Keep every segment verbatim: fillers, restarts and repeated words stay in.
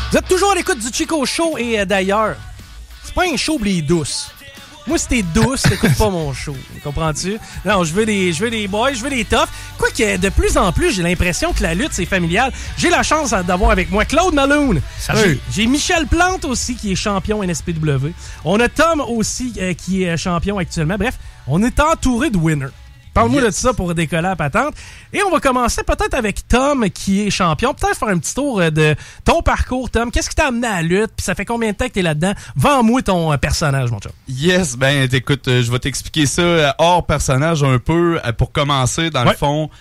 Vous êtes toujours à l'écoute du Chico Show et euh, d'ailleurs, c'est pas un show pour les douces. Moi, si t'es douce, t'écoutes pas mon show. Comprends-tu? Non, je veux des, je veux des boys, je veux des toughs. Quoique, de plus en plus, j'ai l'impression que la lutte, c'est familial. J'ai la chance d'avoir avec moi Claude Malone. J'ai, j'ai Michel Plante aussi, qui est champion N S P W. On a Tom aussi, euh, qui est champion actuellement. Bref, on est entouré de winners. Parle-moi yes. de ça pour décoller la patente. Et on va commencer peut-être avec Tom, qui est champion. Peut-être faire un petit tour de ton parcours, Tom. Qu'est-ce qui t'a amené à la lutte? Puis ça fait combien de temps que t'es là-dedans? Vends-moi ton personnage, mon chum. Yes, ben écoute, je vais t'expliquer ça hors personnage un peu. Pour commencer, dans ouais. le fond,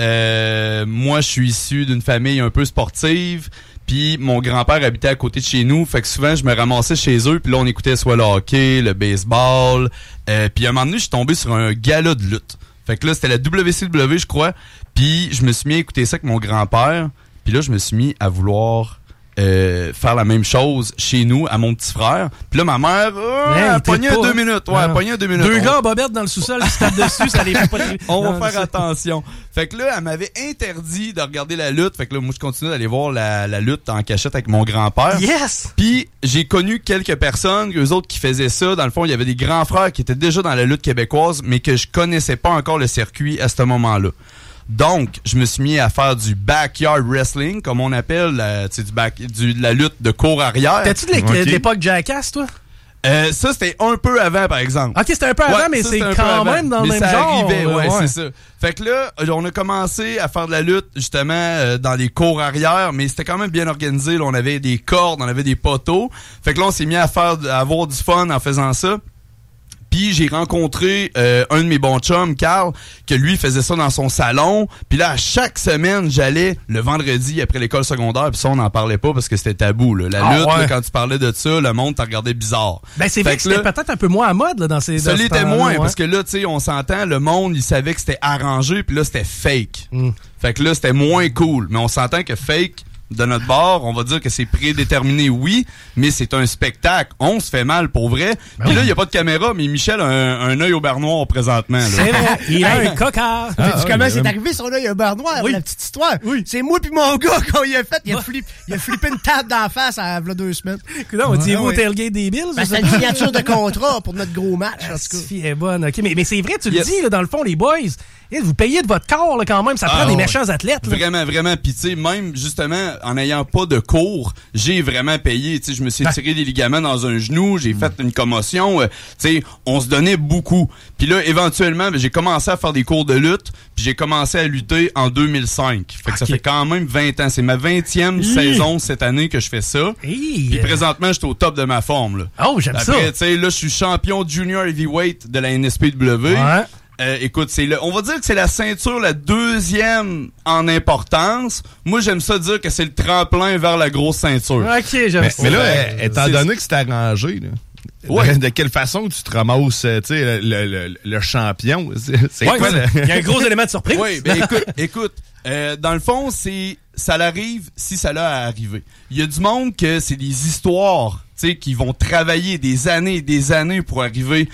euh, moi, je suis issu d'une famille un peu sportive. Puis mon grand-père habitait à côté de chez nous. Fait que souvent, je me ramassais chez eux. Puis là, on écoutait soit le hockey, le baseball. Euh, puis à un moment donné, je suis tombé sur un gala de lutte. Fait que là, c'était la W C W, je crois. Puis je me suis mis à écouter ça avec mon grand-père. Puis là, je me suis mis à vouloir euh, faire la même chose chez nous, à mon petit frère. Puis là, ma mère, oh, hey, elle a pogné deux minutes. Ouais, elle a pogné deux minutes. Deux on... gars en bobette dans le sous-sol qui se tapent dessus, ça les fait pas... On non, va faire attention. Fait que là, elle m'avait interdit de regarder la lutte. Fait que là, moi, je continue d'aller voir la, la lutte en cachette avec mon grand-père. Yes! Puis j'ai connu quelques personnes, eux autres qui faisaient ça. Dans le fond, il y avait des grands frères qui étaient déjà dans la lutte québécoise, mais que je connaissais pas encore le circuit à ce moment-là. Donc, je me suis mis à faire du backyard wrestling, comme on appelle, la, du back, du, de la lutte de cour arrière. T'as-tu de okay. l'époque Jackass, toi? Euh, ça, c'était un peu avant, par exemple. OK, c'était un peu avant, ouais, mais ça, c'est quand même dans mais le même ça genre. Arrivait, ouais, ouais, c'est ça. Fait que là, on a commencé à faire de la lutte, justement, euh, dans les cours arrière, mais c'était quand même bien organisé. Là, on avait des cordes, on avait des poteaux. Fait que là, on s'est mis à faire, à avoir du fun en faisant ça. Puis j'ai rencontré euh, un de mes bons chums, Carl, que lui faisait ça dans son salon. Puis là, à chaque semaine, j'allais le vendredi après l'école secondaire. Puis ça, on n'en parlait pas parce que c'était tabou. Là. La ah, lutte, ouais. là, quand tu parlais de ça, le monde t'a regardé bizarre. Ben c'est fait vrai que, que c'était là, peut-être un peu moins à mode là, dans ces... Ça l'était moins, ouais. parce que là, tu sais, on s'entend, le monde, il savait que c'était arrangé. Puis là, c'était fake. Mm. Fait que là, c'était moins cool. Mais on s'entend que fake... de notre bord, on va dire que c'est prédéterminé, oui, mais c'est un spectacle. On se fait mal, pour vrai. Ben Puis là, il n'y a pas de caméra, mais Michel a un, un œil au beurre noir présentement. Là. C'est vrai, il a un cocard. Ah, ah, comment c'est arrivé son œil au beurre noir, oui. la petite histoire? Oui. C'est moi puis mon gars, quand il a fait, il a, flip, il a flippé une table d'en face à il y a deux semaines. Là, on dit vous au tailgate des Bills? Ben, c'est une signature de contrat pour notre gros match. La fille est bonne, OK. Mais, mais c'est vrai, tu le yes. dis, là, dans le fond, les boys... Vous payez de votre corps là, quand même, ça prend ah, des ouais. méchants athlètes. Là. Vraiment, vraiment. Puis tu sais, même justement, en n'ayant pas de cours, j'ai vraiment payé. Tu sais, je me suis ah. tiré des ligaments dans un genou, j'ai mm. fait une commotion. Euh, tu sais, on se donnait beaucoup. Puis là, éventuellement, ben, j'ai commencé à faire des cours de lutte, puis j'ai commencé à lutter en deux mille cinq. Fait que okay. ça fait quand même vingt ans. C'est ma vingtième Hi. saison cette année que je fais ça. Hi. Puis présentement, je suis au top de ma forme. Là. Oh, j'aime Après, ça. Tu sais, là, je suis champion junior heavyweight de la N S P W. Ouais. Euh, écoute, c'est le, on va dire que c'est la ceinture la deuxième en importance. Moi, j'aime ça dire que c'est le tremplin vers la grosse ceinture. OK, j'aime mais, ça. Mais là, ouais, étant c'est... donné que c'est arrangé, là, ouais. de, de quelle façon tu te ramasses, tu sais, le, le, le champion? C'est, c'est ouais, quoi, le... Il y a un gros élément de surprise. Oui, ben écoute, écoute, euh, dans le fond, c'est ça l'arrive si ça l'a arrivé. Il y a du monde que c'est des histoires, tu sais, qui vont travailler des années et des années pour arriver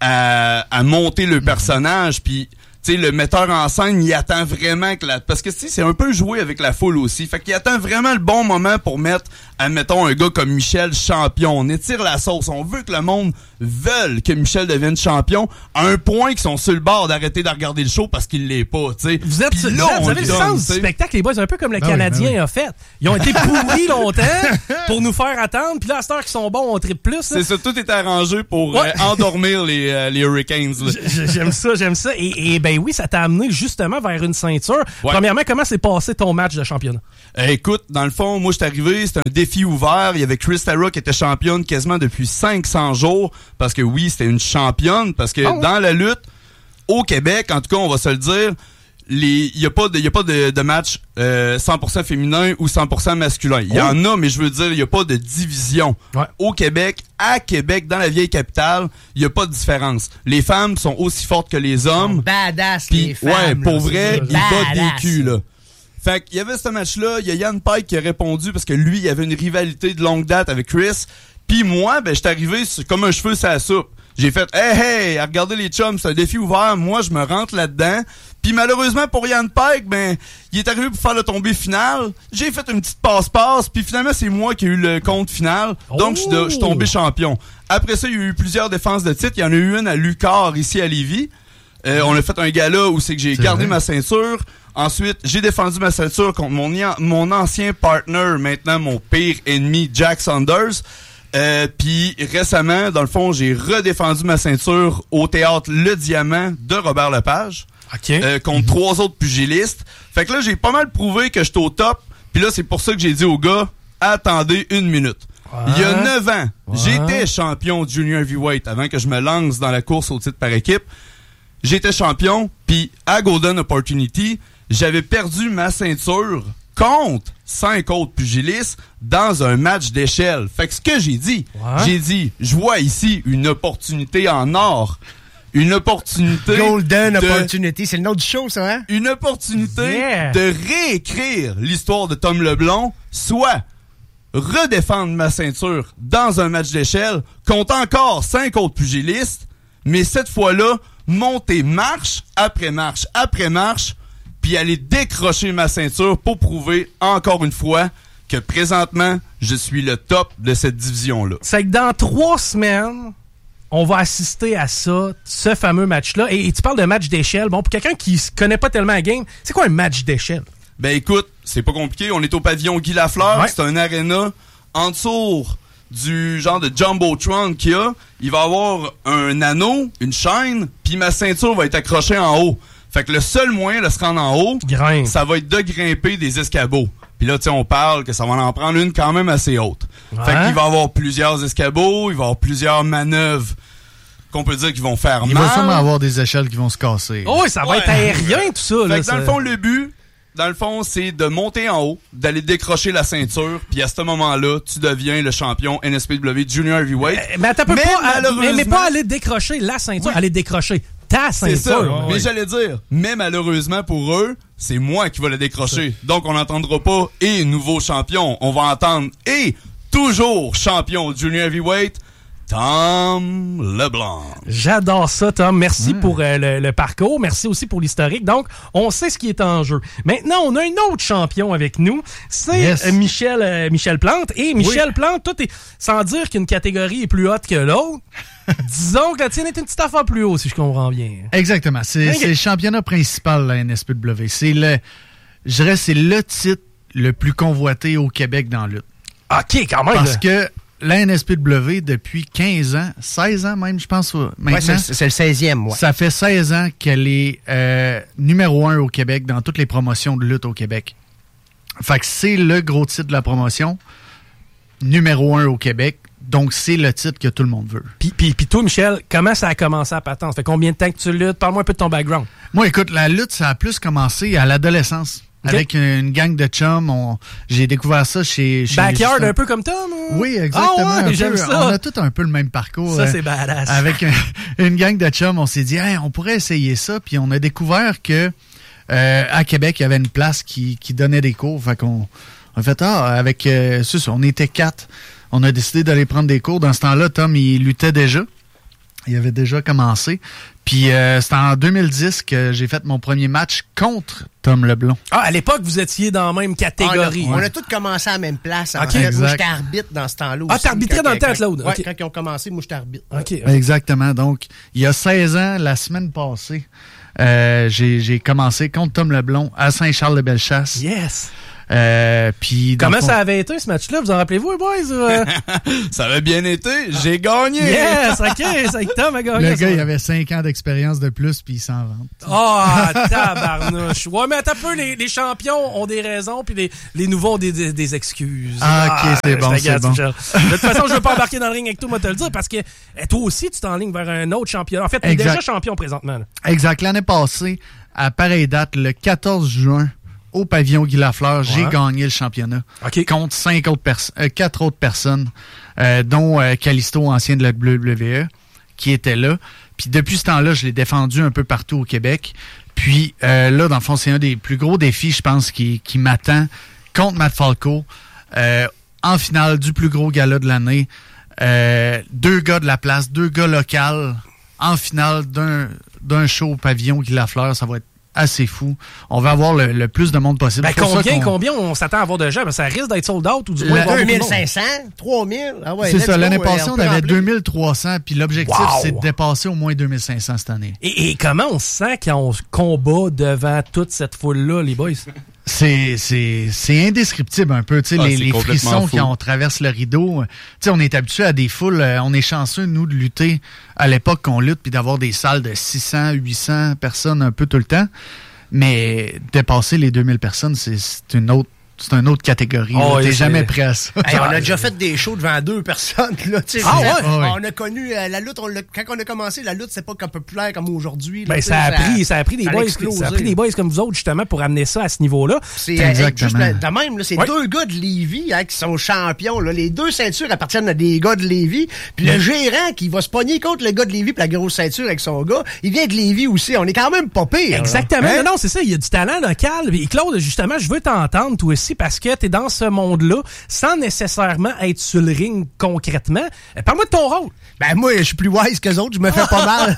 À, à monter le personnage, puis tu sais, le metteur en scène, il attend vraiment que la... Parce que, tu sais, c'est un peu jouer avec la foule aussi. Fait qu'il attend vraiment le bon moment pour mettre, admettons, un gars comme Michel champion. On étire la sauce. On veut que le monde veuille que Michel devienne champion à un point qu'ils sont sur le bord d'arrêter de regarder le show parce qu'il l'est pas, tu sais. Vous êtes, là, vous, êtes, vous avez le sens du spectacle, les boys, un peu comme le ah Canadien oui, ah oui. a fait. Ils ont été pourris longtemps pour nous faire attendre, puis là, à cette heure qu'ils sont bons, on tripe plus. Là. C'est ça, tout est arrangé pour ouais. euh, endormir les, euh, les Hurricanes. Là. J'aime ça, j'aime ça. Et, et ben oui, ça t'a amené justement vers une ceinture. Ouais. Premièrement, comment s'est passé ton match de championnat? Euh, écoute, dans le fond, moi, je suis arrivé, c'était un défi ouvert. Il y avait Chris Tara qui était championne quasiment depuis cinq cents jours. Parce que oui, c'était une championne. Parce que oh, ouais. dans la lutte, au Québec, en tout cas, on va se le dire, il n'y a pas de, y a pas de, de match euh, cent pour cent féminin ou cent pour cent masculin. Il y oh. en a, mais je veux dire, il n'y a pas de division. Ouais. Au Québec, à Québec, dans la vieille capitale, il n'y a pas de différence. Les femmes sont aussi fortes que les hommes. Badass, pis, les femmes. Ouais, pour là, vrai, ils battent des culs, là. Fait qu'il y avait ce match-là, il y a Yann Pike qui a répondu parce que lui, il y avait une rivalité de longue date avec Chris. Puis moi, ben, j'étais arrivé comme un cheveu sur la soupe. J'ai fait « Hey, hey, regardez les chums, c'est un défi ouvert. Moi, je me rentre là-dedans. » Puis malheureusement, pour Yann Pike, ben, il est arrivé pour faire le tombé final. J'ai fait une petite passe-passe. Puis finalement, c'est moi qui ai eu le compte final. Donc, je oh. suis tombé champion. Après ça, il y a eu plusieurs défenses de titre. Il y en a eu une à Lucar, ici à Lévis. Euh, on a fait un gala où c'est que j'ai c'est gardé vrai. ma ceinture. Ensuite, j'ai défendu ma ceinture contre mon, mon ancien partner, maintenant mon pire ennemi, Jack Saunders. Euh, puis récemment, dans le fond, j'ai redéfendu ma ceinture au théâtre Le Diamant de Robert Lepage. Okay. Euh, contre mm-hmm. trois autres pugilistes. Fait que là, j'ai pas mal prouvé que j'étais au top. Puis là, c'est pour ça que j'ai dit aux gars, attendez une minute. Ouais. Il y a neuf ans, ouais. j'étais champion junior heavyweight avant que je me lance dans la course au titre par équipe. J'étais champion, puis à Golden Opportunity, j'avais perdu ma ceinture contre cinq autres pugilistes dans un match d'échelle. Fait que ce que j'ai dit, ouais. j'ai dit, je vois ici une opportunité en or. Une opportunité... Golden de, Opportunity, c'est le nom du show, ça, hein? Une opportunité yeah. de réécrire l'histoire de Tom Leblond, soit redéfendre ma ceinture dans un match d'échelle contre encore cinq autres pugilistes, mais cette fois-là, monter marche après marche après marche, puis aller décrocher ma ceinture pour prouver encore une fois que présentement, je suis le top de cette division-là. C'est que dans trois semaines... on va assister à ça, ce fameux match-là. Et, et tu parles de match d'échelle. Bon, pour quelqu'un qui ne connaît pas tellement la game, c'est quoi un match d'échelle? Ben écoute, c'est pas compliqué. On est au pavillon Guy Lafleur. Ouais. C'est un aréna en dessous du genre de Jumbotron qu'il y a. Il va y avoir un anneau, une chaîne, puis ma ceinture va être accrochée en haut. Fait que le seul moyen de se rendre en haut, Grimpe. ça va être de grimper des escabeaux. Puis là, tu sais, on parle que ça va en prendre une quand même assez haute. Ouais. Fait qu'il va y avoir plusieurs escabeaux, il va y avoir plusieurs manœuvres qu'on peut dire qu'ils vont faire il mal. Il va sûrement avoir des échelles qui vont se casser. Oh oui, ça va ouais. être aérien, tout ça. Fait là, que ça... dans le fond, le but, dans le fond, c'est de monter en haut, d'aller décrocher la ceinture, puis à ce moment-là, tu deviens le champion N S P W Junior Heavyweight. Euh, mais t'as peu mais pas, malheureusement... mais, mais pas aller décrocher la ceinture, oui. aller décrocher ta ceinture. C'est ça, ouais, mais ouais. j'allais dire, mais malheureusement pour eux, c'est moi qui vais la décrocher. Donc, on n'entendra pas « et nouveau champion ». On va entendre « et toujours champion Junior Heavyweight ». Tom Leblanc. J'adore ça, Tom. Merci mmh. pour euh, le, le parcours. Merci aussi pour l'historique. Donc, on sait ce qui est en jeu. Maintenant, on a un autre champion avec nous. C'est yes. euh, Michel, euh, Michel Plante. Et Michel oui. Plante, tout est, sans dire qu'une catégorie est plus haute que l'autre, disons que la tienne est une petite affaire plus haut, si je comprends bien. Exactement. C'est, okay. c'est le championnat principal de la N S P W. C'est le, je dirais, c'est le titre le plus convoité au Québec dans la lutte. OK, quand même. Parce que la N S P W, depuis quinze ans, seize ans même, je pense, maintenant. Ouais, c'est, c'est le seizième, moi. Ça fait seize ans qu'elle est euh, numéro un au Québec dans toutes les promotions de lutte au Québec. Fait que c'est le gros titre de la promotion, numéro un au Québec. Donc, c'est le titre que tout le monde veut. Puis, puis, puis toi, Michel, comment ça a commencé à patente? Ça fait combien de temps que tu luttes? Parle-moi un peu de ton background. Moi, écoute, la lutte, ça a plus commencé à l'adolescence. Okay. Avec une, une gang de chums, on, j'ai découvert ça chez... chez Backyard, Justin. Un peu comme Tom? Ou? Oui, exactement. Ah ouais, j'aime peu, ça. On a tout un peu le même parcours. Ça, euh, c'est badass. Avec une, une gang de chums, on s'est dit, hey, on pourrait essayer ça. Puis on a découvert que euh, à Québec, il y avait une place qui, qui donnait des cours. Fait qu'on on a fait, ah, avec... Euh, c'est ça, on était quatre. On a décidé d'aller prendre des cours. Dans ce temps-là, Tom, il luttait déjà. Il avait déjà commencé. Puis euh, c'était en deux mille dix que j'ai fait mon premier match contre Tom Leblond. Ah, à l'époque, vous étiez dans la même catégorie. Ah, on, a, on a tous commencé à la même place. En okay. fait. Moi, j'étais arbitre dans ce temps-là aussi. Ah, t'arbitrais dans le temps, Claude? Oui, okay. quand ils ont commencé, moi, j'étais arbitre. Okay. Exactement. Donc, il y a seize ans, la semaine passée, euh, j'ai, j'ai commencé contre Tom Leblond à Saint-Charles-de-Bellechasse. Yes! Euh, puis Comment fond... ça avait été ce match-là? Vous en rappelez-vous, boys? Euh... ça avait bien été. J'ai gagné. Yes, OK. C'est que Tom a gagné. Le gars, il avait cinq ans d'expérience de plus, puis il s'en vante. Ah, oh, tabarnouche. Ouais, mais attends un peu, les, les champions ont des raisons, puis les, les nouveaux ont des, des, des excuses. Ah, OK, ah, c'est bon, c'est bon. De toute façon, je veux pas embarquer dans le ring avec toi, moi te le dire, parce que toi aussi, tu t'enlignes vers un autre championnat. En fait, tu es déjà champion présentement. Là. Exact. L'année passée, à pareille date, le quatorze juin, au pavillon Guy Lafleur, ouais. j'ai gagné le championnat okay. contre cinq autres pers- euh, quatre autres personnes, euh, dont euh, Calisto, ancien de la W W E, qui était là. Puis depuis ce temps-là, je l'ai défendu un peu partout au Québec. Puis euh, là, dans le fond, c'est un des plus gros défis, je pense, qui, qui m'attend contre Matt Falco euh, en finale du plus gros gala de l'année. Euh, deux gars de la place, deux gars locaux en finale d'un, d'un show pavillon qui Lafleur, ça va être assez fou. On va avoir le, le plus de monde possible. Ben, combien, combien on s'attend à avoir de gens? Ben, ça risque d'être sold out ou du moins deux mille cinq cents, trois mille. Ah ouais, c'est ça. go, L'année ouais, passée, on, on avait deux mille trois cents, puis l'objectif, wow. c'est de dépasser au moins deux mille cinq cents cette année. Et, et comment on se sent quand on se combat devant toute cette foule-là, les boys? C'est, c'est, c'est indescriptible un peu, tu sais, ah, les, les frissons fou. Quand on traverse le rideau. Tu sais, on est habitué à des foules, euh, on est chanceux, nous, de lutter à l'époque qu'on lutte, puis d'avoir des salles de six cents, huit cents personnes un peu tout le temps. Mais dépasser les deux mille personnes, c'est, c'est une autre c'est une autre catégorie. Oh, t'es jamais prêt à ça. Hey, on a déjà fait des shows devant deux personnes. Là, ah ouais? On a connu euh, la lutte. On l'a, quand on a commencé, la lutte, c'est pas comme populaire comme aujourd'hui. Là, ben, ça, a pris, ça a pris des boys, ça a pris des boys comme vous autres, justement, pour amener ça à ce niveau-là. C'est exactement. Juste de même, là, c'est ouais. deux gars de Lévis hein, qui sont champions. Là. Les deux ceintures appartiennent à des gars de Lévis. Puis le gérant qui va se pogner contre le gars de Lévis puis la grosse ceinture avec son gars, il vient de Lévis aussi. On est quand même pas pire. Exactement. Hein? Non, non, c'est ça. Il y a du talent local. Et Claude, justement, je veux t'entendre, toi aussi, parce que t'es dans ce monde-là, sans nécessairement être sur le ring concrètement. Parle-moi de ton rôle. Ben moi, je suis plus wise que les autres, je me fais pas mal.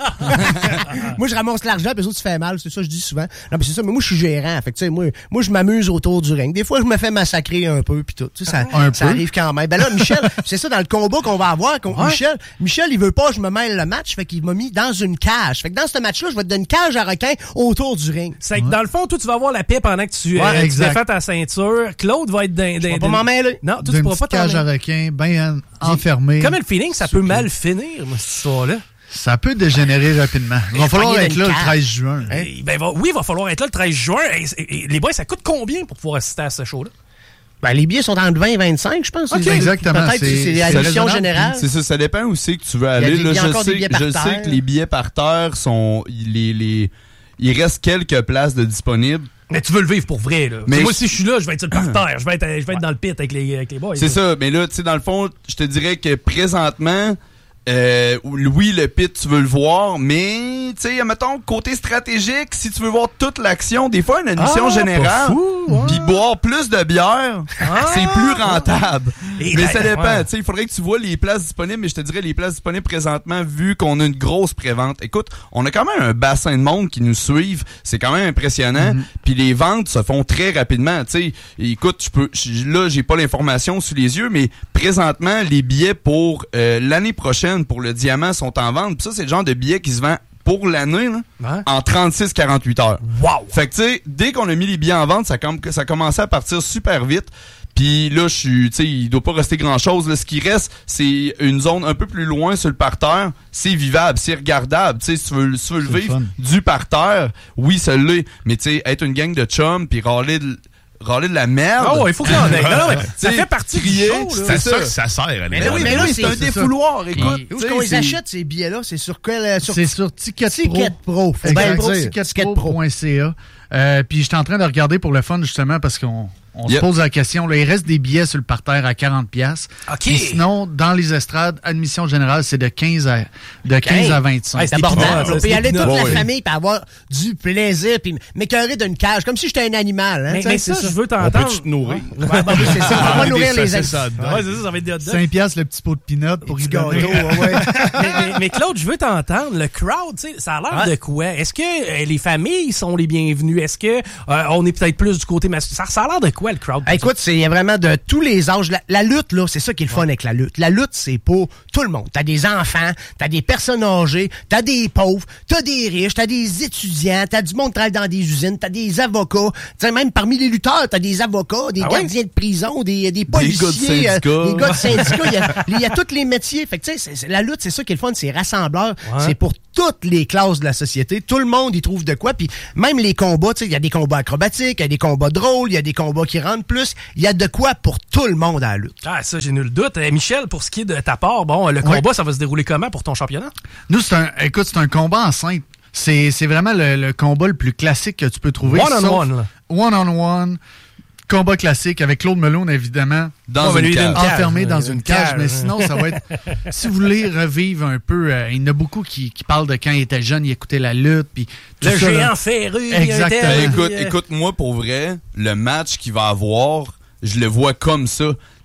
Moi, je ramasse l'argent, puis les autres, tu fais mal, c'est ça que je dis souvent. Non, mais c'est ça, mais moi, je suis gérant. Fait que, tu sais, moi, moi, je m'amuse autour du ring. Des fois, je me fais massacrer un peu, puis tout. Tu sais, ça, un ça peu. arrive quand même. Ben là, Michel, c'est ça, dans le combat qu'on va avoir contre ouais. Michel. Michel, il veut pas que je me mêle le match, fait qu'il m'a mis dans une cage. Fait que dans ce match-là, je vais te donner une cage à requin autour du ring. C'est que ouais. dans le fond, toi, tu vas avoir la paix pendant que tu, ouais, euh, tu défais ta ceinture. Claude va être dans... Je vais pas m'en mêler. Non, toi, tu pourras pas t'en cage à requin, bien enfermé. Comme le feeling, ça peut mal finir, moi, cette histoire-là. Ça peut dégénérer rapidement. Il va falloir être là le treize juin. Hein? Ben, va, oui, il va falloir être là le treize juin. Et, et, et, les boys, ça coûte combien pour pouvoir assister à ce show-là? Ben, les billets sont entre vingt et vingt-cinq, je pense. Okay, exactement. Peut-être c'est, c'est l'admission générale. C'est ça, ça dépend où c'est que tu veux aller. Là, je sais, je sais que les billets par terre sont... Les, les, il reste quelques places de disponibles. Mais tu veux le vivre pour vrai, là. Mais moi, si je suis là, je vais être sur le parterre. Je vais être, je vais être ouais. dans le pit avec les, avec les boys. C'est là. Ça. Mais là, tu sais, dans le fond, je te dirais que présentement... Euh, oui, le pit, tu veux le voir, mais, tu sais, mettons, côté stratégique, si tu veux voir toute l'action, des fois, une admission ah, générale, puis ouais. boire plus de bière, ah, c'est plus rentable. Et mais ça dépend, ouais. tu sais, il faudrait que tu vois les places disponibles, mais je te dirais, les places disponibles présentement, vu qu'on a une grosse prévente. Écoute, on a quand même un bassin de monde qui nous suivent, c'est quand même impressionnant, mm-hmm. puis les ventes se font très rapidement, tu sais. Écoute, je peux, là, j'ai pas l'information sous les yeux, mais présentement, les billets pour euh, l'année prochaine, pour le diamant sont en vente. Puis ça, c'est le genre de billet qui se vend pour l'année là, hein? en trente-six à quarante-huit heures. Wow! Fait que tu sais, dès qu'on a mis les billets en vente, ça, com- ça commençait à partir super vite. Puis là, je suis, tu sais, il doit pas rester grand-chose. Là. Ce qui reste, c'est une zone un peu plus loin sur le parterre. C'est vivable, c'est regardable. Tu sais, si tu veux, si tu veux le vivre fun. Du parterre, oui, ça l'est. Mais tu sais, être une gang de chums puis râler de... râler de la merde. Ah ouais, il faut qu'il y en ait. Non, non, ça fait partie du show. C'est ça que ça sert. Mais, mais oui, mais là, c'est, c'est un défouloir. Écoute, où est-ce qu'on les achète, ces billets-là? C'est sur quel... Sur... C'est sur Ticket Pro. Ticket Pro. Faut bien dire. ticket pro point c a. Euh, puis j'étais en train de regarder pour le fun, justement, parce qu'on on yep. se pose la question. Là, il reste des billets sur le parterre à quarante dollars. OK. Et sinon, dans les estrades, admission générale, c'est de quinze à, de quinze okay. à vingt-cinq. Ouais, c'est abordable. On peut y aller toute la famille et avoir du plaisir puis m'écœurer d'une cage, comme si j'étais un animal. Hein, mais mais ça, ça, je veux t'entendre. On peut-tu te nourrir? Ouais, ouais, bah, oui, c'est ça. On va nourrir les amis. Ça, ouais, c'est ça, ça va être des hot dogs. cinq piastres le petit pot de peanut pour y donner. Ouais. mais, mais, mais Claude, je veux t'entendre. Le crowd, tu sais, ça a l'air ouais. de quoi? Est-ce que euh, les familles sont les bienvenues? Est-ce que euh, on est peut-être plus du côté masculin? Ça, ça a l'air de quoi, le crowd? Ah, écoute, c'est vraiment de tous les âges. La, la lutte, là, c'est ça qui est le fun ouais. avec la lutte. La lutte, c'est pour tout le monde. T'as des enfants, t'as des personnes âgées, t'as des pauvres, t'as des riches, t'as des étudiants, t'as du monde qui travaille dans des usines, t'as des avocats. T'sais, même parmi les lutteurs, t'as des avocats, des ah gardiens ouais? de prison, des, des policiers, des gars de syndicats. Euh, des gars de syndicats. Il y a, il y a tous les métiers. Fait que, tu sais, la lutte, c'est ça qui est le fun. C'est rassembleur. Ouais. C'est pour toutes les classes de la société. Tout le monde y trouve de quoi. Puis même les combats, tu sais, il y a des combats acrobatiques, il y a des combats drôles, il y a des combats qui rentrent plus. Il y a de quoi pour tout le monde à la lutte. Ah, ça, j'ai nul doute. Euh, Michel, pour ce qui est de ta part, bon, le combat, ouais. ça va se dérouler comment pour ton championnat? Nous, c'est un, écoute, c'est un combat en simple. C'est, c'est vraiment le, le combat le plus classique que tu peux trouver. One-on-one, là. One-on-one. Combat classique avec Claude Melon, évidemment. Dans une cage. Enfermé dans une cage. Mais sinon, ça va être... Si vous voulez revivre un peu... Euh, il y en a beaucoup qui, qui parlent de quand il était jeune, il écoutait la lutte. Puis le ça, géant là. Ferru. Exactement. Ben, écoute, écoute, moi, pour vrai, le match qu'il va avoir, je le vois comme ça. Tu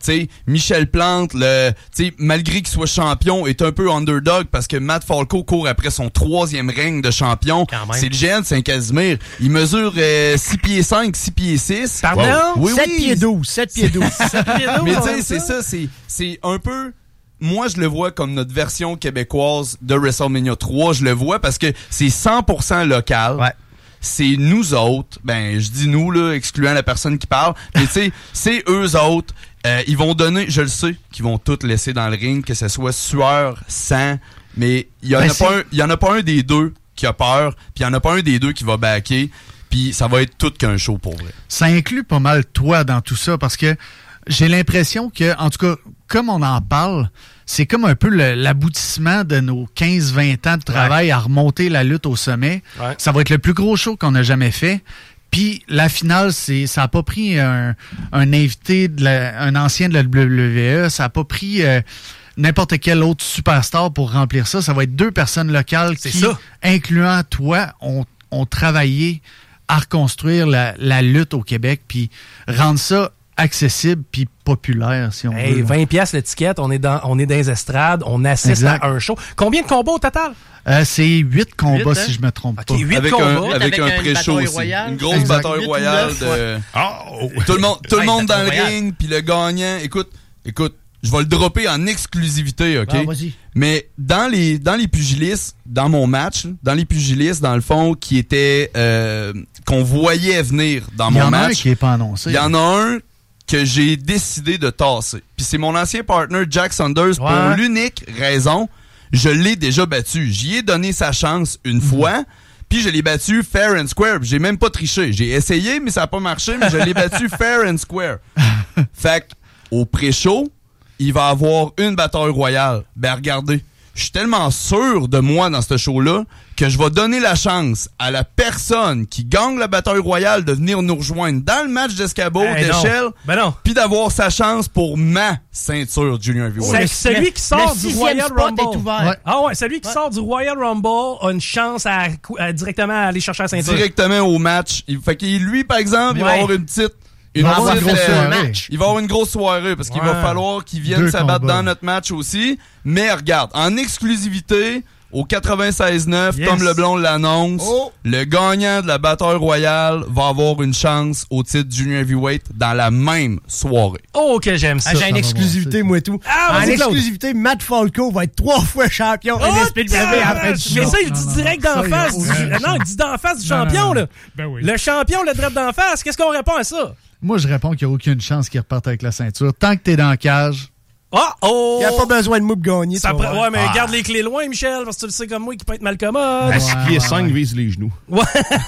sais, Michel Plante, le, tu sais, malgré qu'il soit champion, est un peu underdog parce que Matt Falco court après son troisième règne de champion. C'est le géant de Saint-Casimir. Il mesure euh, six pieds cinq, six pieds six. Pardon? Oui, sept oui. pieds douze, sept pieds douze. Mais tu sais, c'est ça, c'est, c'est un peu... Moi, je le vois comme notre version québécoise de WrestleMania trois. Je le vois parce que c'est cent pour cent local. Ouais. C'est nous autres. Ben, je dis nous, là, excluant la personne qui parle. Mais tu sais, c'est eux autres. Euh, ils vont donner, je le sais, qu'ils vont tout laisser dans le ring, que ce soit sueur, sang. Mais il y en Ben, a pas un, il y en a pas un des deux qui a peur. Puis il y en a pas un des deux qui va backer. Puis ça va être tout qu'un show pour vrai. Ça inclut pas mal toi dans tout ça parce que j'ai l'impression que, en tout cas, comme on en parle, c'est comme un peu le, l'aboutissement de nos quinze vingt ans de travail ouais. à remonter la lutte au sommet. Ouais. Ça va être le plus gros show qu'on a jamais fait. Puis la finale, c'est ça a pas pris un, un invité, de la, un ancien de la W W E, ça a pas pris euh, n'importe quel autre superstar pour remplir ça. Ça va être deux personnes locales c'est qui, ça. incluant toi, ont, ont travaillé à reconstruire la, la lutte au Québec, puis rendre ça accessible puis populaire, si on hey, veut. vingt piastres l'étiquette, on est dans on est dans les estrades, on assiste exact. à un show. Combien de combats au total? Euh, c'est huit combats, huit, hein? Si je me trompe okay, pas. huit avec combats. Un, avec, avec un pré-show aussi. Royale. Une grosse exact. bataille royale de... Oh. Tout le monde, tout le ouais, monde dans le royale. ring, puis le gagnant... Écoute, écoute, je vais le dropper en exclusivité, OK? Ah, vas-y. Mais dans les dans les pugilistes, dans mon match, dans les pugilistes, dans le fond, qui étaient... Euh, qu'on voyait venir dans mon match... Il y en a un qui est pas annoncé. Il y en a un que j'ai décidé de tasser. Puis c'est mon ancien partner Jack Saunders ouais. pour l'unique raison, je l'ai déjà battu. J'y ai donné sa chance une mmh. fois, puis je l'ai battu fair and square. J'ai même pas triché. J'ai essayé, mais ça a pas marché, mais je l'ai battu fair and square. Fait qu'au pré-show, il va avoir une bataille royale. Ben regardez, je suis tellement sûr de moi dans ce show-là que je vais donner la chance à la personne qui gagne la bataille royale de venir nous rejoindre dans le match d'escabeau, hey, d'échelle, ben non. puis d'avoir sa chance pour ma ceinture Junior Heavyweight. C'est celui qui sort du Royal Rumble. Est ouvert. Ouais. Ah ouais, celui qui ouais. sort du Royal Rumble a une chance à, à directement aller chercher la ceinture. Directement au match. Il, fait que lui, par exemple, ouais. il va avoir une petite... Il va, avoir une grosse euh, match. il va avoir une grosse soirée parce qu'il ouais. va falloir qu'il vienne s'abattre dans notre match aussi. Mais regarde, en exclusivité, au quatre-vingt-seize neuf, yes. Tom Leblond l'annonce, oh. le gagnant de la bataille royale va avoir une chance au titre Junior Heavyweight dans la même soirée. Oh, que j'aime ça. Ah, j'ai une exclusivité, moi, tout. Ah, en exclusivité, Matt Falco va être trois fois champion oh, N S P W après le show. Mais ça, il dit direct d'en face. Du... Non, il dit d'en face du champion, là. Ben oui. Le champion, le drap d'en face. Qu'est-ce qu'on répond à ça? Moi, je réponds qu'il n'y a aucune chance qu'il reparte avec la ceinture. Tant que t'es dans la cage... Oh, oh! Il n'y a pas besoin de moi pour gagner. Ça pr- ouais, mais ah. garde les clés loin, Michel, parce que tu le sais comme moi, qui peut être mal commode. À six pieds cinq vise les genoux. Ouais.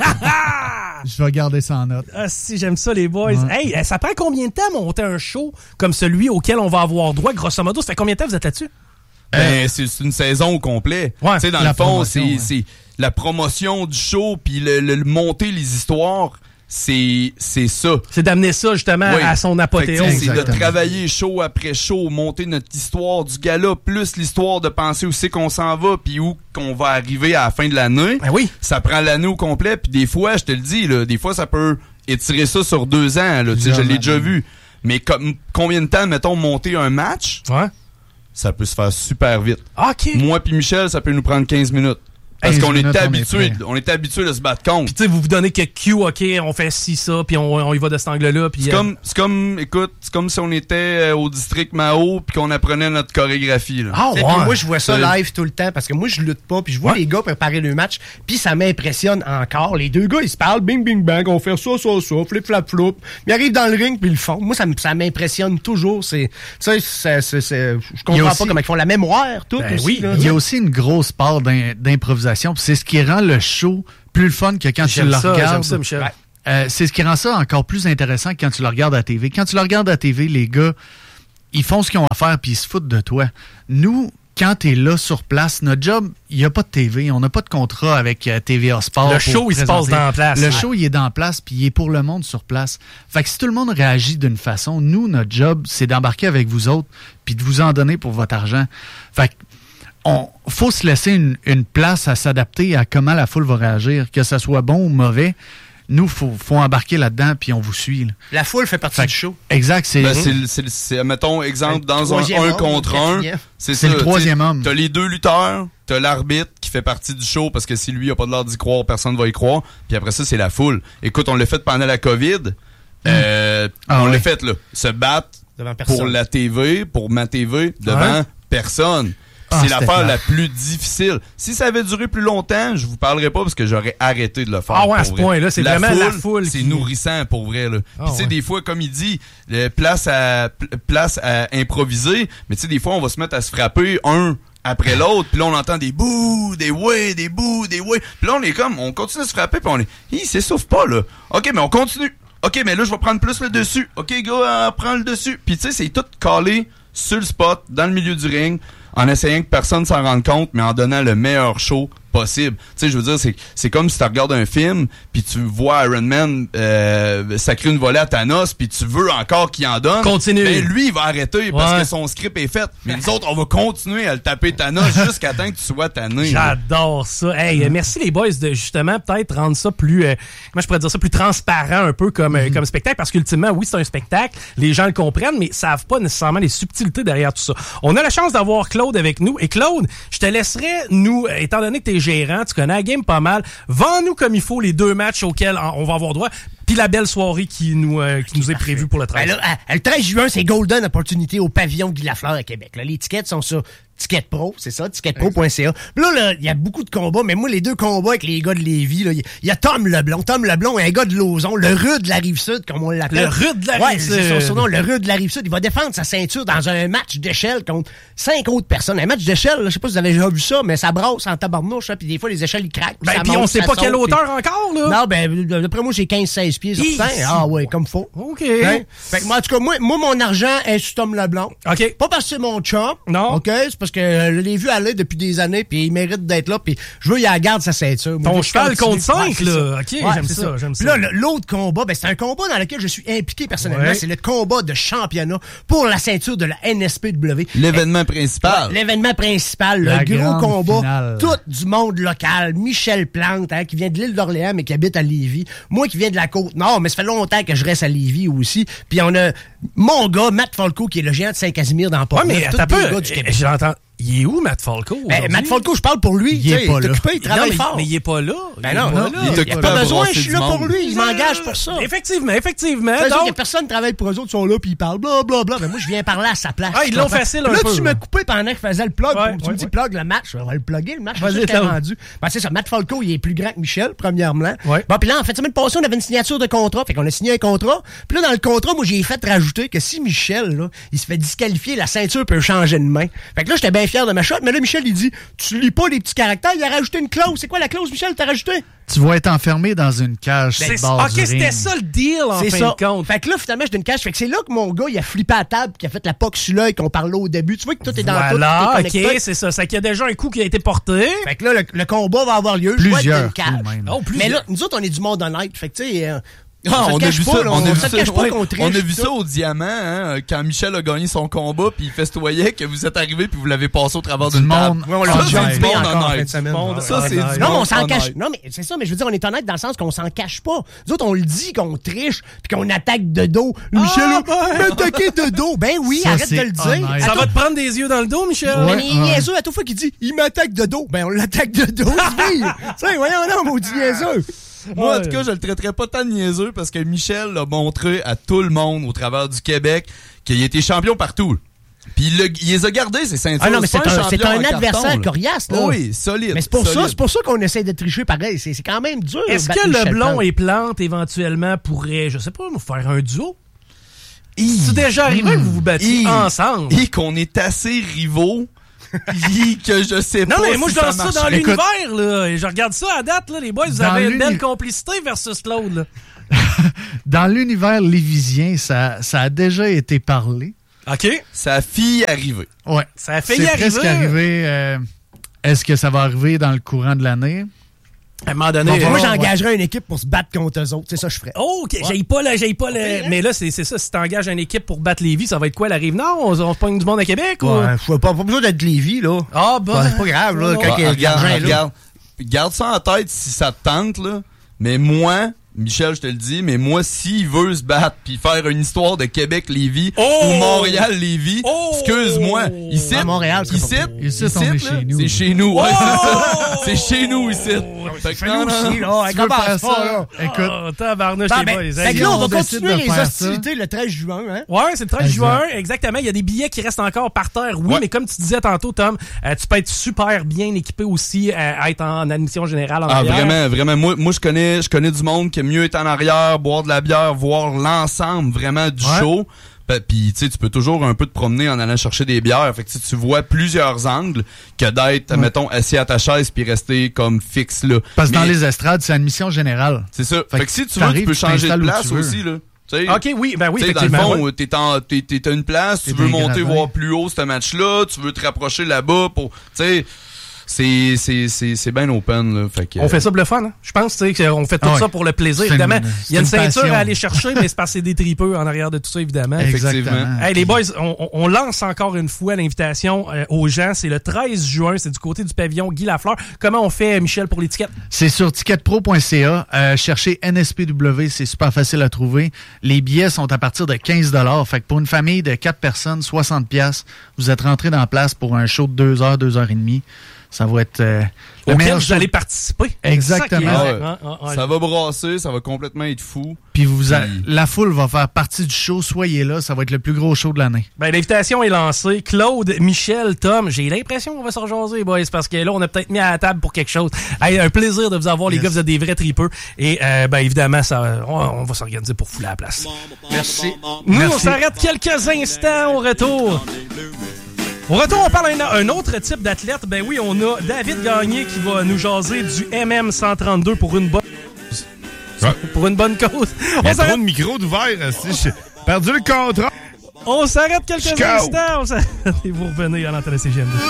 Je vais garder ça en note. Ah, si, j'aime ça, les boys. Ouais. Hey, ça prend combien de temps monter un show comme celui auquel on va avoir droit, grosso modo? Ça fait combien de temps vous êtes là-dessus? Ben, euh, c'est, c'est une saison au complet. Ouais, tu sais, dans le fond, c'est, ouais. c'est la promotion du show, puis le, le, le monter les histoires. C'est, c'est ça. C'est d'amener ça, justement, oui. à son apothéose. C'est de travailler show après show, monter notre histoire du gala, plus l'histoire de penser où c'est qu'on s'en va, puis où qu'on va arriver à la fin de l'année. Ben oui. Ça prend l'année au complet, puis des fois, je te le dis, là, des fois, ça peut étirer ça sur deux ans. Là, je l'ai déjà vu. Mais com- combien de temps, mettons, monter un match? Ouais. Ça peut se faire super vite. OK. Moi puis Michel, ça peut nous prendre quinze minutes. Parce qu'on minutes, était habitué, on était habitué de se battre contre. Puis tu sais, vous vous donnez que Q, OK, on fait ci, ça, puis on, on y va de cet angle-là. Puis c'est, euh... comme, c'est comme, écoute, c'est comme si on était au district Mao puis qu'on apprenait notre chorégraphie. Là. Ah ouais. Moi, je vois ça live tout le temps parce que moi, je lutte pas, puis je vois ouais. les gars préparer le match, puis ça m'impressionne encore. Les deux gars, ils se parlent, bing, bing, bang, on fait ça, ça, ça, flip, flap, flop. Ils arrivent dans le ring, puis ils le font. Moi, ça, ça m'impressionne toujours. C'est, c'est, c'est, c'est, c'est, je comprends aussi... pas comment ils font la mémoire, tout. Ben aussi, oui. là. Il y a aussi une grosse part d'im- d'improvisation, puis c'est ce qui rend le show plus le fun que quand j'aime tu le ça, regardes. J'aime ça, Michel. Ouais. Euh, c'est ce qui rend ça encore plus intéressant que quand tu le regardes à la T V. Quand tu le regardes à la T V, les gars, ils font ce qu'ils ont à faire puis ils se foutent de toi. Nous, quand t'es là sur place, notre job, il n'y a pas de T V, on n'a pas de contrat avec euh, T V A Sport. Le show, il se passe dans la place. Le ouais. show, il est dans la place puis il est pour le monde sur place. Fait que si tout le monde réagit d'une façon, nous, notre job, c'est d'embarquer avec vous autres puis de vous en donner pour votre argent. Fait que on faut se laisser une, une place à s'adapter à comment la foule va réagir, que ça soit bon ou mauvais. nous, il faut, faut embarquer là-dedans, puis on vous suit. Là. La foule fait partie fait, du show. Exact. C'est, ben, c'est, c'est, c'est, mettons, exemple, dans un un contre un, c'est, c'est ça, le troisième homme. T'as les deux lutteurs, t'as l'arbitre qui fait partie du show, parce que si lui a pas de l'air d'y croire, personne va y croire. Puis après ça, c'est la foule. Écoute, on l'a fait pendant la COVID. Mm. Euh, ah, on ouais. l'a fait, là. Se battre pour la T V, pour ma T V, devant ouais. personne. Ah, c'est l'affaire la plus difficile. Si ça avait duré plus longtemps, je vous parlerais pas parce que j'aurais arrêté de le faire. Ah ouais, à ce point-là, c'est la vraiment foule, la foule. C'est qui... nourrissant pour vrai, là. Ah, Puis tu sais, ouais. des fois, comme il dit, place à place à improviser, mais tu sais, des fois, on va se mettre à se frapper un après l'autre, puis là, on entend des bouh, des ouais, des bouh, des ouais. Puis là, on est comme, on continue à se frapper, puis on est, il s'essouffle pas, là. OK, mais on continue. OK, mais là, je vais prendre plus le dessus. OK, gars, prends le dessus. Puis tu sais, c'est tout calé sur le spot, dans le milieu du ring, en essayant que personne s'en rende compte, mais en donnant le meilleur show possible. Tu sais, je veux dire, c'est, c'est comme si tu regardes un film, puis tu vois Iron Man euh, sacrer une volée à Thanos, puis tu veux encore qu'il en donne. Continue. Ben lui, il va arrêter parce ouais. que son script est fait. Mais nous autres, on va continuer à le taper Thanos jusqu'à temps que tu sois tanné. J'adore ça. Hey, mm-hmm. merci les boys de justement peut-être rendre ça plus, euh, comment je pourrais dire ça, plus transparent un peu comme, mm-hmm. euh, comme spectacle, parce qu'ultimement, oui, c'est un spectacle, les gens le comprennent, mais savent pas nécessairement les subtilités derrière tout ça. On a la chance d'avoir Claude avec nous. Et Claude, je te laisserais nous, étant donné que t'es gérant, tu connais la game pas mal, vends-nous comme il faut les deux matchs auxquels on va avoir droit, puis la belle soirée qui nous, euh, qui nous est prévue pour le treize. Ben là, le treize juin, c'est Golden Opportunity au pavillon Guy Lafleur à Québec. Là, les tickets sont sur Ticket Pro, c'est ça, ticket pro point c a. Là, là, il y a beaucoup de combats, mais moi, les deux combats avec les gars de Lévis, il y, y a Tom Leblond. Tom Leblond est un gars de Lauson, le Rude de la Rive-Sud, comme on l'appelle. Le Rude de la Rive-Sud. Ouais, c'est son surnom, le Rude de la Rive-Sud. Il va défendre sa ceinture dans un match d'échelle contre cinq autres personnes. Un match d'échelle, je sais pas si vous avez déjà vu ça, mais ça brasse en tabarnouche, puis des fois, les échelles, ils craquent. Ben, puis on sait pas quelle hauteur pis... encore, là. Non, ben, d'après moi, j'ai quinze seize pieds sur scène. Ah ouais, comme faut. OK. Hein? Fait que moi, en tout cas, moi, moi, mon argent est sur Tom Leblond. OK. Pas parce que c'est mon chum. Non. OK, c'est parce que je l'ai vu aller depuis des années, puis il mérite d'être là, puis je veux qu'il garde sa ceinture. Ton cheval contre cinq, ouais, là. OK, ouais, j'aime ça, ça, j'aime puis ça. Là, l'autre combat, ben, c'est un combat dans lequel je suis impliqué personnellement. Ouais. C'est le combat de championnat pour la ceinture de la N S P W. L'événement principal. Ouais, l'événement principal, la le gros combat. Finale. Tout du monde local. Michel Plante, hein, qui vient de l'île d'Orléans, mais qui habite à Lévis. Moi qui viens de la Côte-Nord, mais ça fait longtemps que je reste à Lévis aussi. Puis on a mon gars, Matt Falco, qui est le géant de Saint-Casimir dans Port-Neuf. Ouais, mais attends un peu. J'entends. Il est où, Matt Falco? Ben, Matt Falco, je parle pour lui. Il est pas là. Occupé, il travaille non, mais, fort. Mais il est pas là. Ben non, non. Il est Il n'y a pas besoin, je suis là pour lui. Il m'engage pour ça. Effectivement, effectivement. Donc, donc... il y a personne qui travaille pour eux autres, ils sont là, puis ils parlent blablabla. Mais moi, je viens parler à sa place. Ah, ils l'ont facile un là, peu. Là, tu m'as coupé pendant qu'il faisait le plug. Ouais, tu ouais, me dis ouais. plug le match. On va le plugger, le match. Vas-y, c'est ça rendu. Ben, c'est ça. Matt Falco, il est plus grand que Michel, premièrement. Ouais. Bon, puis là, en fait, semaine passée, on avait une signature de contrat. Fait qu'on a signé un contrat. Puis là, dans le contrat, moi, j'ai fait rajouter que si Michel, là, il se fait disqualifier, la ceinture peut changer de main. Fait que là, j'étais bien fier de ma shot. Mais là, Michel, il dit, tu lis pas les petits caractères, il a rajouté une clause. C'est quoi la clause, Michel, t'as rajouté? Tu vas être enfermé dans une cage. Ben, sur le bord OK, du c'était ring. ça le deal, en C'est fin ça. de compte. Fait que là, finalement, j'étais une cage. Fait que c'est là que mon gars, il a flippé à la table, qui a fait la poque sur l'œil qu'on parlait au début. Tu vois que tout est dans tout, Voilà, tout est connecté. OK, c'est ça. C'est qu'il y a déjà un coup qui a été porté. Fait que là, le, le combat va avoir lieu. Je vais être Plusieurs dans une cage. coups, même. Oh, plusieurs. Mais là, nous autres, on est du monde honnête. Fait que, tu sais, euh, Ah, on, on, se a cache vu pas, ça, là, on a vu se ça, cache pas ouais, qu'on triche, on a vu tout. ça au Diamant, hein, quand Michel a gagné son combat, puis il festoyait que vous êtes arrivé puis vous l'avez passé au travers Du d'une table. monde. Ouais, on Ça, l'a c'est déjà du dit monde encore en fin de honnête. semaine. Monde- Ça, c'est du honnête. Non, mais on monde s'en cache. honnête. Non, mais c'est ça, mais je veux dire, on est honnête dans le sens qu'on s'en cache pas. Nous autres, on le dit qu'on triche puis qu'on attaque de dos. Michel, Ah, là, m'attaquer de dos. Ben oui, Ça, arrête de c'est le dire. honnête. Ça À va tout- te prendre des yeux dans le dos, Michel? Mais Ouais, il est ouais. niaiseux à toute fois qu'il dit il m'attaque de dos. Ben on l'attaque de dos, oui. Tu sais, voyons non, maudit niaiseux. Moi, en Ouais. tout cas, je le traiterais pas tant de niaiseux parce que Michel l'a montré à tout le monde au travers du Québec qu'il était champion partout. Puis il, le- il les a gardés, ces ceintures. Ah non, mais c'est pas un, champion c'est un en carton, adversaire là. coriace, là. Oui, solide. Mais c'est pour ça, solide. c'est pour ça qu'on essaie de tricher pareil. C'est, c'est quand même dur. Est-ce battre que Michel Leblond Plante. et Plante, éventuellement, pourraient, je sais pas, nous faire un duo? C'est déjà arrivé que vous vous battiez Hi. ensemble? Et qu'on est assez rivaux. Hi, que je sais Non, pas. mais moi, si je lance ça marche. dans Écoute- l'univers, là. Et je regarde ça à date, là. Les boys, vous Dans avez une l'uni- belle complicité versus Claude, là. Dans l'univers lévisien, ça, ça a déjà été parlé. OK. Ça a failli arriver. Ouais. Ça a fait C'est y arriver. presque arrivé. euh, Est-ce que ça va arriver dans le courant de l'année? À un moment donné. Bon, euh, Moi, Ouais. j'engagerais une équipe pour se battre contre eux autres. C'est ça que je ferais. Oh, OK. J'aille pas, là, j'aille pas, le... Mais là, c'est, c'est ça. Si t'engages une équipe pour battre Lévis, ça va être quoi, la Rive-Nord? On, on se pogne du monde à Québec, ou? Ouais, faut pas, pas besoin d'être Lévis, là. Ah, bah. Ouais, c'est pas grave, là. Oh, Quand Bah, il y a de regarde, l'argent, là. regarde. Garde ça en tête si ça te tente, là. Mais moi, Michel, je te le dis, mais moi, s'il veut se battre puis faire une histoire de Québec-Lévis oh! ou Montréal-Lévis, oh! excuse-moi, ici, à Montréal, ici, ici, ici, ici là, chez nous. C'est chez nous, ouais, oh! c'est ça. C'est chez nous ici. Fait que non, aussi, là. Elle commence pas, là. Écoute. Oh, tabarnouche, les boys. Fait que là, on va continuer les hostilités le treize juin, hein? Ouais, c'est le treize juin, exactement. Il y a des billets qui restent encore par terre, oui, ouais. mais comme tu disais tantôt, Tom, euh, tu peux être super bien équipé aussi euh, à être en admission générale en ah, arrière. Vraiment, vraiment. Moi, moi je connais je connais du monde qui aime mieux être en arrière, boire de la bière, voir l'ensemble vraiment du ouais. show. Puis tu sais, tu peux toujours un peu te promener en allant chercher des bières. Fait que tu vois plusieurs angles que d'être, ouais. mettons, assis à ta chaise puis rester comme fixe là. Parce que dans les estrades, c'est admission générale. C'est ça. Fait, fait que si tu veux, tu peux changer de place aussi là. T'sais, OK, oui, ben oui, dans le fond, ouais. t'es en, t'es, t'es à une place, t'es tu veux monter gradin. Voir plus haut ce match-là, tu veux te rapprocher là-bas pour, tu sais, c'est, c'est, c'est, c'est bien open, là. Fait que, on fait ça pour le fun, hein? Je pense, tu sais, qu'on fait tout ah ça ouais. pour le plaisir, c'est évidemment. Une, il y a une, une ceinture passion. À aller chercher, mais c'est parce que c'est des tripeux en arrière de tout ça, évidemment. Effectivement. Hey, les boys, on, on lance encore une fois l'invitation euh, aux gens. C'est le treize juin, c'est du côté du pavillon Guy Lafleur. Comment on fait, Michel, pour l'étiquette? C'est sur ticket pro point c a. Euh, cherchez N S P W, c'est super facile à trouver. Les billets sont à partir de quinze dollars. Fait que pour une famille de quatre personnes, soixante dollars, vous êtes rentré dans la place pour un show de deux heures, deux heures et demie. Ça va être euh, le auquel vous allez participer. Exactement. Ça, ouais. ah, ah, ah, ça va brasser, ça va complètement être fou. Puis vous a, Puis... la foule va faire partie du show. Soyez là, ça va être le plus gros show de l'année. Ben l'invitation est lancée. Claude, Michel, Tom, j'ai l'impression qu'on va se rejaser, boys, parce que là on a peut-être mis à la table pour quelque chose. Hey, un plaisir de vous avoir, yes. les gars, vous êtes des vrais tripeux. Et euh, ben évidemment, ça, on, on va s'organiser pour fouler la place. Merci. Nous, Merci. on s'arrête quelques instants au retour. Au retour, on parle d'un un autre type d'athlète. Ben oui, on a David Gagné qui va nous jaser du M M cent trente-deux pour une bonne cause. Ouais. Pour une bonne cause. Il y a trop de micros d'ouvert. J'ai perdu le contrat. On s'arrête quelques Chico. instants. On s'arrête. Et vous revenez à l'antenne C G M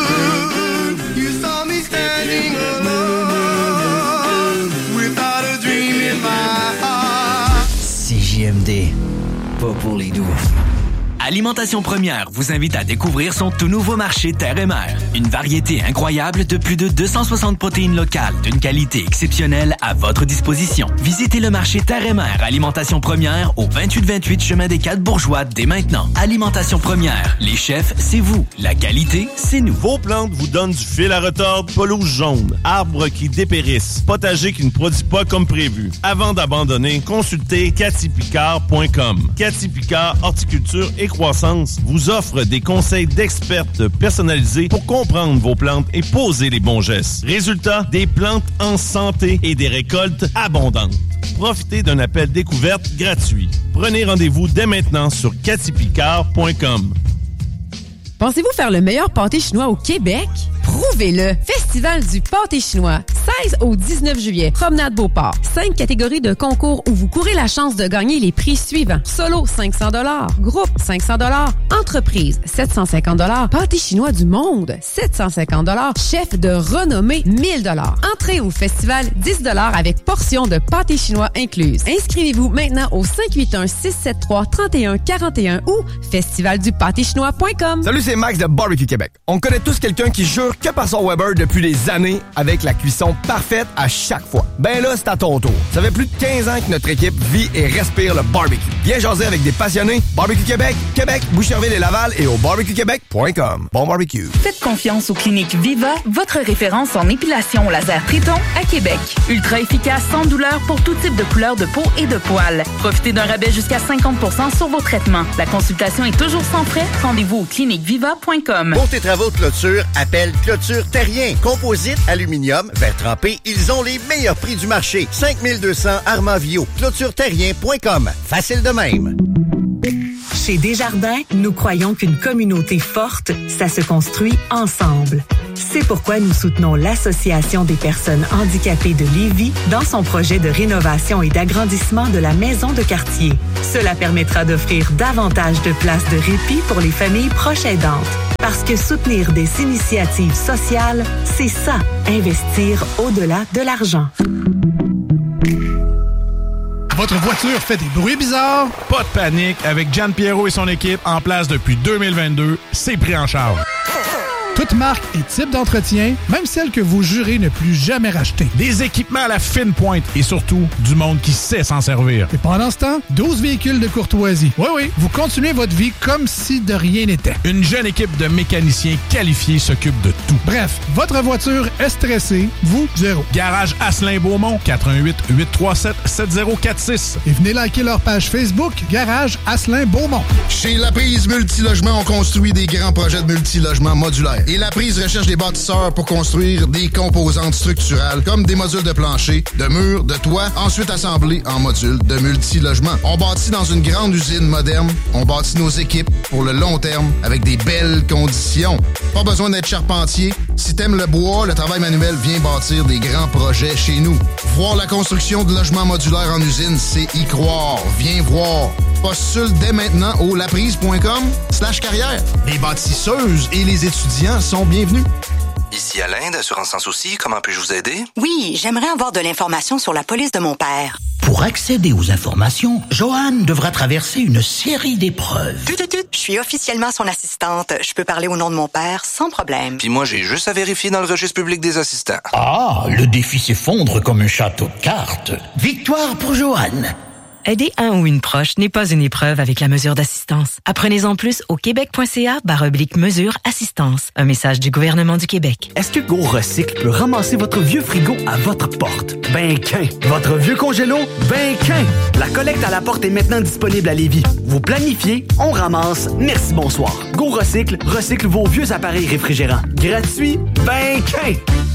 D. You saw me standing alone without a dream in my heart. C G M D, pas pour les doux. Alimentation Première vous invite à découvrir son tout nouveau marché Terre et Mer. Une variété incroyable de plus de deux cent soixante protéines locales d'une qualité exceptionnelle à votre disposition. Visitez le marché Terre et Mer Alimentation Première au vingt-huit vingt-huit chemin des Quatre Bourgeois dès maintenant. Alimentation Première, les chefs, c'est vous. La qualité, c'est nous. Vos plantes vous donnent du fil à retordre, pelouse jaune, arbres qui dépérissent, potager qui ne produit pas comme prévu. Avant d'abandonner, consultez cathy picard point com. Cathy Picard, horticulture et croissance vous offre des conseils d'expertes personnalisés pour comprendre vos plantes et poser les bons gestes. Résultat, des plantes en santé et des récoltes abondantes. Profitez d'un appel découverte gratuit. Prenez rendez-vous dès maintenant sur cathy picard point com. Pensez-vous faire le meilleur pâté chinois au Québec? Prouvez-le! Festival du pâté chinois, seize au dix-neuf juillet, Promenade Beauport. Cinq catégories de concours où vous courez la chance de gagner les prix suivants. Solo, cinq cents dollars. Groupe, cinq cents dollars. Entreprise, sept cent cinquante dollars. Pâté chinois du monde, sept cent cinquante dollars. Chef de renommée, mille dollars. Entrée au festival, dix dollars avec portion de pâté chinois incluse. Inscrivez-vous maintenant au cinq huit un, six sept trois, trois un quatre un ou festival du pâté chinois point com. Salut, c'est Max de Barbecue Québec. On connaît tous quelqu'un qui jure que par son Weber depuis des années avec la cuisson parfaite à chaque fois. Ben là, c'est à ton tour. Ça fait plus de quinze ans que notre équipe vit et respire le barbecue. Viens jaser avec des passionnés. Barbecue Québec, Québec, Boucherville et Laval et au barbecue québec point com. Bon barbecue. Faites confiance aux cliniques Viva, votre référence en épilation laser Triton à Québec. Ultra efficace, sans douleur pour tout type de couleur de peau et de poils. Profitez d'un rabais jusqu'à cinquante pour cent sur vos traitements. La consultation est toujours sans frais. Rendez-vous au clinique viva point com. Pour tes travaux de clôture, appelle Clôture Terrien. Composite, aluminium, verre trempé, ils ont les meilleurs prix du marché. cinq mille deux cents Armavio. clôture terrien point com. Facile de même. Chez Desjardins, nous croyons qu'une communauté forte, ça se construit ensemble. C'est pourquoi nous soutenons l'Association des personnes handicapées de Lévis dans son projet de rénovation et d'agrandissement de la maison de quartier. Cela permettra d'offrir davantage de places de répit pour les familles proches aidantes. Parce que soutenir des initiatives sociales, c'est ça, investir au-delà de l'argent. Votre voiture fait des bruits bizarres? Pas de panique, avec Gian Piero et son équipe en place depuis deux mille vingt-deux, c'est pris en charge. Toute marque et type d'entretien, même celle que vous jurez ne plus jamais racheter. Des équipements à la fine pointe et surtout du monde qui sait s'en servir. Et pendant ce temps, douze véhicules de courtoisie. Oui, oui, vous continuez votre vie comme si de rien n'était. Une jeune équipe de mécaniciens qualifiés s'occupe de tout. Bref, votre voiture est stressée, vous, zéro. Garage Asselin-Beaumont, quatre un huit, huit trois sept, sept zéro quatre six. Et venez liker leur page Facebook, Garage Asselin-Beaumont. Chez La Prise Multilogement, on construit des grands projets de multilogement modulaires. Et La Prise recherche des bâtisseurs pour construire des composantes structurales comme des modules de plancher, de murs, de toit, ensuite assemblés en modules de multilogement. On bâtit dans une grande usine moderne. On bâtit nos équipes pour le long terme avec des belles conditions. Pas besoin d'être charpentier. Si t'aimes le bois, le travail manuel, viens bâtir des grands projets chez nous. Voir la construction de logements modulaires en usine, c'est y croire. Viens voir. Postule dès maintenant au laprise.com slash carrière. Les bâtisseuses et les étudiants sont bienvenus. Ici Alain d'Assurance Sans Souci, comment puis-je vous aider? Oui, j'aimerais avoir de l'information sur la police de mon père. Pour accéder aux informations, Joanne devra traverser une série d'épreuves. Tut, tut, tut. Je suis officiellement son assistante. Je peux parler au nom de mon père sans problème. Puis moi, j'ai juste à vérifier dans le registre public des assistants. Ah, le défi s'effondre comme un château de cartes. Victoire pour Joanne. Aider un ou une proche n'est pas une épreuve avec la mesure d'assistance. Apprenez-en plus au québec.ca barre oblique mesure assistance. Un message du gouvernement du Québec. Est-ce que Go Recycle peut ramasser votre vieux frigo à votre porte? Ben qu'un! Votre vieux congélo? Ben qu'un! La collecte à la porte est maintenant disponible à Lévis. Vous planifiez, on ramasse, merci bonsoir. Go Recycle recycle vos vieux appareils réfrigérants. Gratuit? Ben qu'un!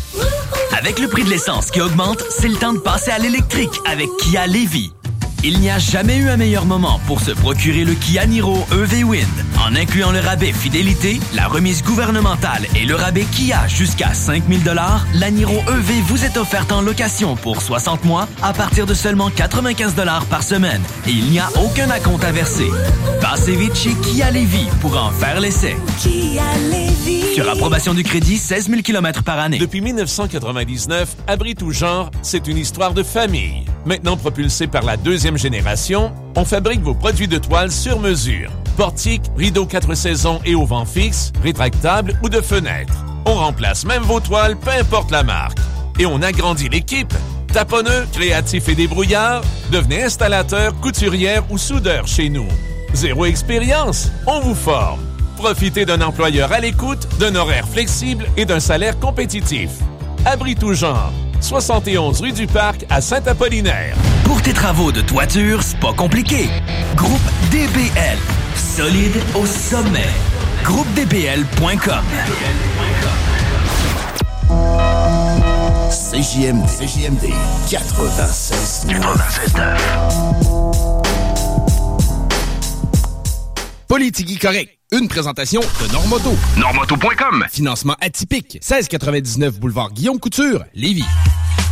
Avec le prix de l'essence qui augmente, c'est le temps de passer à l'électrique avec Kia Lévis. Il n'y a jamais eu un meilleur moment pour se procurer le Kia Niro E V Wind. En incluant le rabais fidélité, la remise gouvernementale et le rabais Kia jusqu'à cinq mille dollars, la Niro E V vous est offerte en location pour soixante mois à partir de seulement quatre-vingt-quinze dollars par semaine. Et il n'y a aucun acompte à verser. Passez vite chez Kia Lévis pour en faire l'essai. Kia Lévis. Sur approbation du crédit, seize mille kilomètres par année. Depuis dix-neuf cent quatre-vingt-dix-neuf, Abri tout genre, c'est une histoire de famille. Maintenant propulsée par la deuxième génération, on fabrique vos produits de toile sur mesure. Portiques, rideaux quatre saisons et au vent fixe, rétractables ou de fenêtres. On remplace même vos toiles, peu importe la marque. Et on agrandit l'équipe. Taponneux, créatifs et débrouillards, devenez installateur, couturière ou soudeur chez nous. Zéro expérience, on vous forme. Profitez d'un employeur à l'écoute, d'un horaire flexible et d'un salaire compétitif. Abri tout genre. soixante et onze rue du Parc à Saint-Apollinaire. Pour tes travaux de toiture, c'est pas compliqué. Groupe D B L. Solide au sommet. groupe d b l point com. C J M D. C J M D quatre-vingt-seize neuf. Politigui correct. Une présentation de Normoto. Normoto point com. Financement atypique. seize quatre-vingt-dix-neuf boulevard Guillaume Couture, Lévis.